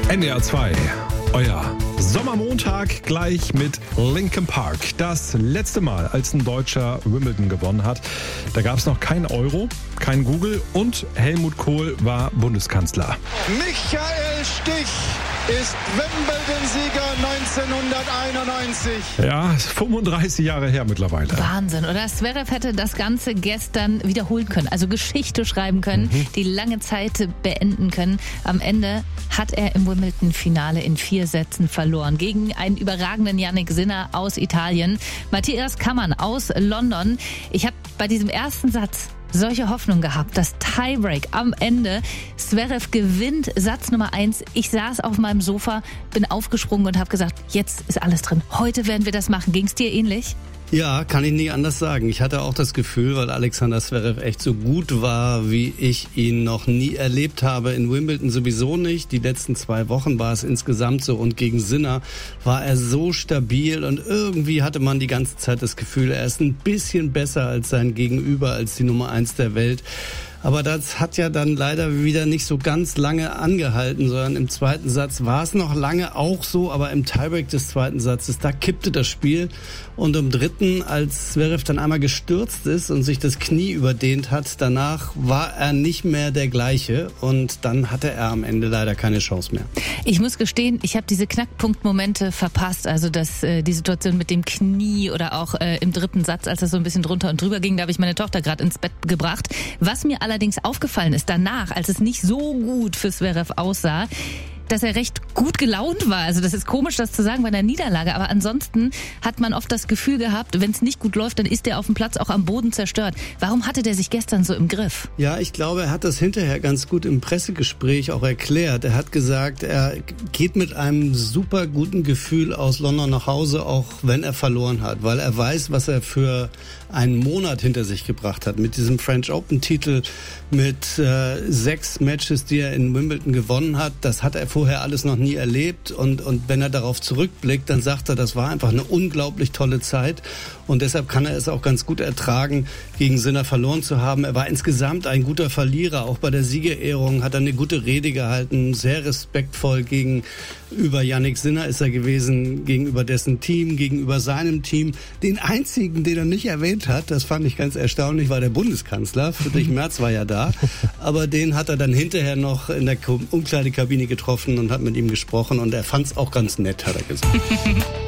NDR 2, euer Sommermontag gleich mit Linkin Park. Das letzte Mal, als ein Deutscher Wimbledon gewonnen hat, da gab es noch kein Euro, kein Google und Helmut Kohl war Bundeskanzler. Michael Stich ist Wimbledon-Sieger 1991. Ja, 35 Jahre her mittlerweile. Wahnsinn, oder? Zverev hätte das Ganze gestern wiederholen können, also Geschichte schreiben können, die lange Zeit beenden können. Am Ende hat er im Wimbledon-Finale in 4 Sätzen verloren gegen einen überragenden Jannik Sinner aus Italien. Matthias Kammann aus London. Ich habe bei diesem ersten Satz solche Hoffnung gehabt, das Tiebreak am Ende. Zverev gewinnt Satz Nummer 1. Ich saß auf meinem Sofa, bin aufgesprungen und habe gesagt, jetzt ist alles drin. Heute werden wir das machen. Ging's dir ähnlich? Ja, kann ich nie anders sagen. Ich hatte auch das Gefühl, weil Alexander Zverev echt so gut war, wie ich ihn noch nie erlebt habe. In Wimbledon sowieso nicht. Die letzten 2 Wochen war es insgesamt so. Und gegen Sinner war er so stabil. Und irgendwie hatte man die ganze Zeit das Gefühl, er ist ein bisschen besser als sein Gegenüber, als die Nummer 1 der Welt. Aber das hat ja dann leider wieder nicht so ganz lange angehalten, sondern im zweiten Satz war es noch lange auch so, aber im Tiebreak des zweiten Satzes, da kippte das Spiel. Und im dritten, als Zverev dann einmal gestürzt ist und sich das Knie überdehnt hat, danach war er nicht mehr der gleiche und dann hatte er am Ende leider keine Chance mehr. Ich muss gestehen, ich habe diese Knackpunktmomente verpasst, also die Situation mit dem Knie oder auch im dritten Satz, als es so ein bisschen drunter und drüber ging, da habe ich meine Tochter gerade ins Bett gebracht. Was mir allerdings aufgefallen ist danach, als es nicht so gut für Zverev aussah, dass er recht gut gelaunt war. Also das ist komisch, das zu sagen bei einer Niederlage, aber ansonsten hat man oft das Gefühl gehabt, wenn es nicht gut läuft, dann ist er auf dem Platz auch am Boden zerstört. Warum hatte der sich gestern so im Griff? Ja, ich glaube, er hat das hinterher ganz gut im Pressegespräch auch erklärt. Er hat gesagt, er geht mit einem super guten Gefühl aus London nach Hause, auch wenn er verloren hat, weil er weiß, was er für einen Monat hinter sich gebracht hat. Mit diesem French Open-Titel, mit 6 Matches, die er in Wimbledon gewonnen hat, das hat er vorher alles noch nie erlebt und wenn er darauf zurückblickt, dann sagt er, das war einfach eine unglaublich tolle Zeit und deshalb kann er es auch ganz gut ertragen, gegen Sinner verloren zu haben. Er war insgesamt ein guter Verlierer, auch bei der Siegerehrung hat er eine gute Rede gehalten, sehr respektvoll gegenüber Jannik Sinner ist er gewesen, gegenüber dessen Team, gegenüber seinem Team. Den einzigen, den er nicht erwähnt hat, das fand ich ganz erstaunlich, war der Bundeskanzler, Friedrich Merz war ja da, aber den hat er dann hinterher noch in der Umkleidekabine getroffen und hat mit ihm gesprochen und er fand es auch ganz nett, hat er gesagt.